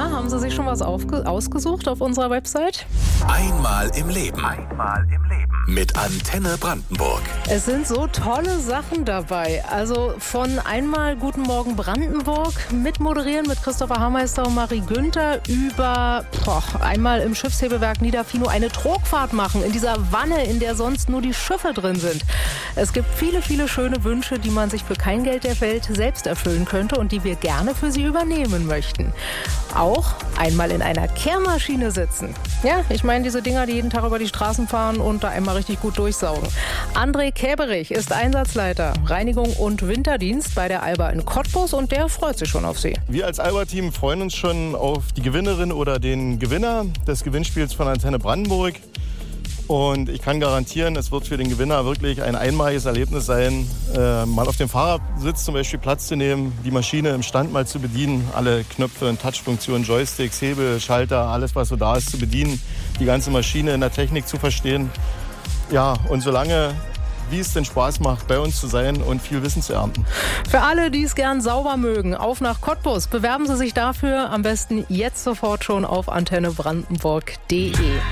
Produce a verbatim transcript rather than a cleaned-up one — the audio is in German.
Na, haben Sie sich schon was aufge- ausgesucht auf unserer Website? Einmal im Leben. Einmal im Leben. Mit Antenne Brandenburg. Es sind so tolle Sachen dabei. Also von einmal Guten Morgen Brandenburg mit Moderieren mit Christopher Hameister und Marie Günther über boah, einmal im Schiffshebewerk Niederfino eine Trogfahrt machen in dieser Wanne, in der sonst nur die Schiffe drin sind. Es gibt viele, viele schöne Wünsche, die man sich für kein Geld der Welt selbst erfüllen könnte und die wir gerne für Sie übernehmen möchten. Auch einmal in einer Kehrmaschine sitzen. Ja, ich meine diese Dinger, die jeden Tag über die Straßen fahren und da einmal richtig gut durchsaugen. André Käberich ist Einsatzleiter Reinigung und Winterdienst bei der Alba in Cottbus und der freut sich schon auf Sie. Wir als Alba-Team freuen uns schon auf die Gewinnerin oder den Gewinner des Gewinnspiels von Antenne Brandenburg. Und ich kann garantieren, es wird für den Gewinner wirklich ein einmaliges Erlebnis sein, äh, mal auf dem Fahrersitz zum Beispiel Platz zu nehmen, die Maschine im Stand mal zu bedienen, alle Knöpfe, Touchfunktionen, Joysticks, Hebel, Schalter, alles was so da ist zu bedienen, die ganze Maschine in der Technik zu verstehen. Ja, und solange wie es denn Spaß macht, bei uns zu sein und viel Wissen zu ernten. Für alle, die es gern sauber mögen, auf nach Cottbus. Bewerben Sie sich dafür am besten jetzt sofort schon auf antenne brandenburg punkt de.